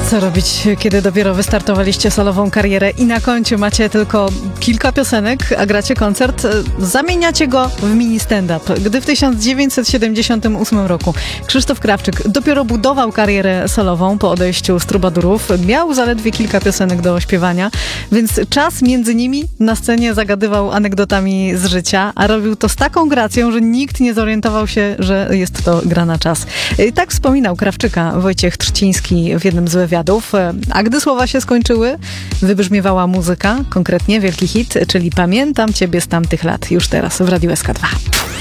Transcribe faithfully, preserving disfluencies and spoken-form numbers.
Co robić, kiedy dopiero wystartowaliście solową karierę i na koncie macie tylko kilka piosenek, a gracie koncert? Zamieniacie go w mini stand-up. Gdy w tysiąc dziewięćset siedemdziesiątym ósmym roku Krzysztof Krawczyk dopiero budował karierę solową po odejściu z Trubadurów, miał zaledwie kilka piosenek do śpiewania, więc czas między nimi na scenie zagadywał anegdotami z życia, a robił to z taką gracją, że nikt nie zorientował się, że jest to gra na czas. Tak wspominał Krawczyka Wojciech Trzciński w jednym z wywiadów. A gdy słowa się skończyły, wybrzmiewała muzyka, konkretnie wielki hit, czyli Pamiętam Ciebie z tamtych lat, już teraz w Radiu S K dwa.